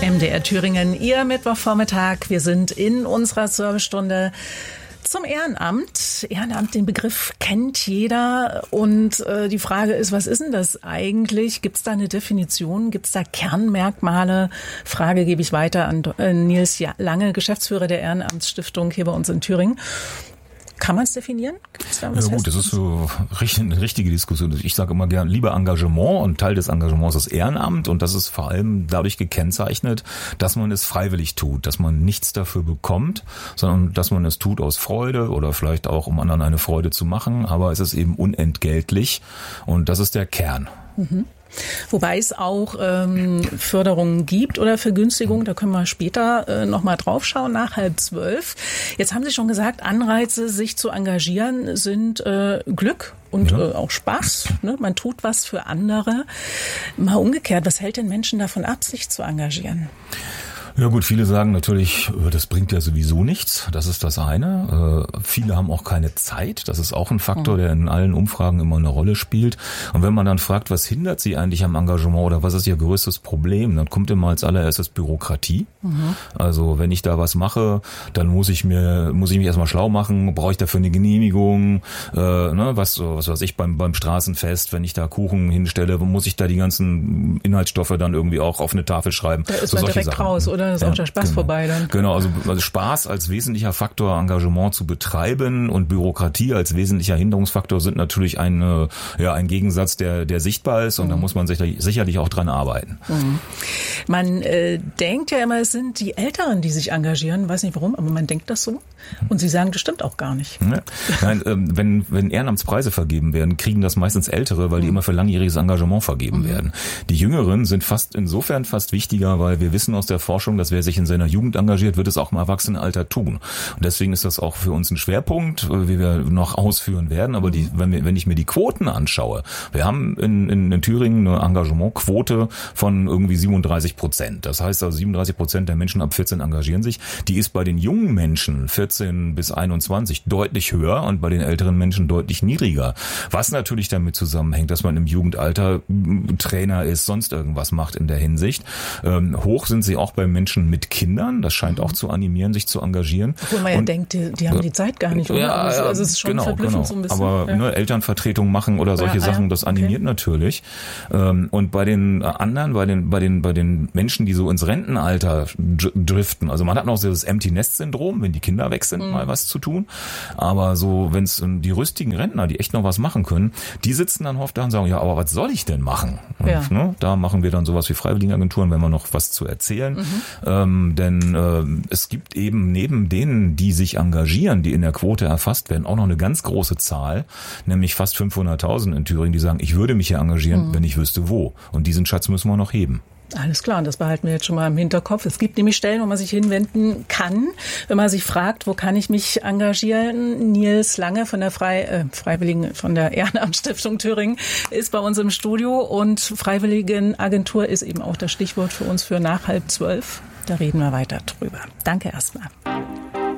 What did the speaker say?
MDR Thüringen, Ihr Mittwochvormittag. Wir sind in unserer Servicestunde zum Ehrenamt. Ehrenamt, den Begriff kennt jeder. Und die Frage ist, was ist denn das eigentlich? Gibt es da eine Definition? Gibt es da Kernmerkmale? Frage gebe ich weiter an Nils Lange, Geschäftsführer der Ehrenamtsstiftung hier bei uns in Thüringen. Kann man es definieren? Gibt's da was das ist so eine richtige Diskussion. Ich sage immer gern, lieber Engagement, und Teil des Engagements ist Ehrenamt, und das ist vor allem dadurch gekennzeichnet, dass man es freiwillig tut, dass man nichts dafür bekommt, sondern dass man es tut aus Freude oder vielleicht auch, um anderen eine Freude zu machen, aber es ist eben unentgeltlich, und das ist der Kern. Mhm. Wobei es auch Förderungen gibt oder Vergünstigungen, da können wir später nochmal drauf schauen, nach 11:30. Jetzt haben Sie schon gesagt, Anreize, sich zu engagieren, sind Glück und auch Spaß. Ne? Man tut was für andere. Mal umgekehrt, was hält den Menschen davon ab, sich zu engagieren? Ja gut, viele sagen natürlich, das bringt ja sowieso nichts, das ist das eine. Viele haben auch keine Zeit, das ist auch ein Faktor, der in allen Umfragen immer eine Rolle spielt. Und wenn man dann fragt, was hindert sie eigentlich am Engagement oder was ist ihr größtes Problem, dann kommt immer als allererstes Bürokratie. Also wenn ich da was mache, dann muss ich mich erstmal schlau machen, brauche ich dafür eine Genehmigung, was weiß ich, beim Straßenfest, wenn ich da Kuchen hinstelle, muss ich da die ganzen Inhaltsstoffe dann irgendwie auch auf eine Tafel schreiben. Da ist man direkt Sachen raus, oder? Ist auch der Spaß vorbei dann. Genau, also Spaß als wesentlicher Faktor, Engagement zu betreiben, und Bürokratie als wesentlicher Hinderungsfaktor sind natürlich ein Gegensatz, der sichtbar ist, und da muss man sicherlich auch dran arbeiten. Man denkt ja immer, es sind die Älteren, die sich engagieren, weiß nicht warum, aber man denkt das so. Und Sie sagen, das stimmt auch gar nicht. Ja. Nein, wenn Ehrenamtspreise vergeben werden, kriegen das meistens Ältere, weil die immer für langjähriges Engagement vergeben werden. Die Jüngeren sind insofern fast wichtiger, weil wir wissen aus der Forschung, dass wer sich in seiner Jugend engagiert, wird es auch im Erwachsenenalter tun. Und deswegen ist das auch für uns ein Schwerpunkt, wie wir noch ausführen werden. Aber wenn ich mir die Quoten anschaue, wir haben in Thüringen eine Engagementquote von irgendwie 37%. Das heißt also 37% der Menschen ab 14 engagieren sich. Die ist bei den jungen Menschen 14 bis 21 deutlich höher und bei den älteren Menschen deutlich niedriger. Was natürlich damit zusammenhängt, dass man im Jugendalter Trainer ist, sonst irgendwas macht in der Hinsicht. Hoch sind sie auch bei Menschen mit Kindern. Das scheint auch zu animieren, sich zu engagieren. Obwohl man ja denkt, die haben die Zeit gar nicht. Oder? Ja, also es ist schon verblüffend so ein bisschen. Aber Elternvertretung machen oder solche Sachen, das animiert natürlich. Und bei den anderen, bei den Menschen, die so ins Rentenalter driften, also man hat noch so das Empty-Nest-Syndrom, wenn die Kinder weg sind, mal was zu tun. Aber so, wenn es die rüstigen Rentner, die echt noch was machen können, die sitzen dann oft da und sagen, ja, aber was soll ich denn machen? Und, da machen wir dann sowas wie Freiwilligenagenturen, wenn wir noch was zu erzählen. Denn es gibt eben neben denen, die sich engagieren, die in der Quote erfasst werden, auch noch eine ganz große Zahl, nämlich fast 500.000 in Thüringen, die sagen, ich würde mich hier engagieren, wenn ich wüsste wo. Und diesen Schatz müssen wir noch heben. Alles klar, und das behalten wir jetzt schon mal im Hinterkopf. Es gibt nämlich Stellen, wo man sich hinwenden kann, wenn man sich fragt, wo kann ich mich engagieren. Nils Lange von der Freiwilligen von der Ehrenamtsstiftung Thüringen ist bei uns im Studio, und Freiwilligenagentur ist eben auch das Stichwort für uns für nach 11:30. Da reden wir weiter drüber. Danke erstmal.